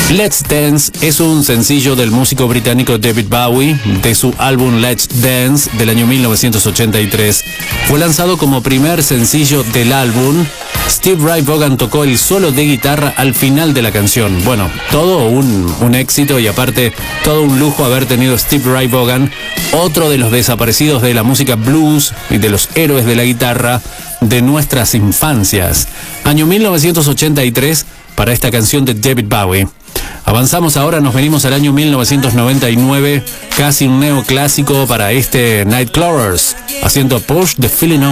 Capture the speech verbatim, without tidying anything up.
Let's Dance es un sencillo del músico británico David Bowie de su álbum Let's Dance del año mil novecientos ochenta y tres. Fue lanzado como primer sencillo del álbum. Steve Ray Vaughan tocó el solo de guitarra al final de la canción. Bueno, todo un, un éxito y aparte todo un lujo haber tenido Steve Ray Vaughan, otro de los desaparecidos de la música blues y de los héroes de la guitarra de nuestras infancias. Año mil novecientos ochenta y tres para esta canción de David Bowie. Avanzamos ahora, nos venimos al año mil novecientos noventa y nueve, casi un neoclásico para este Nightcrawlers, haciendo Push the Feeling On.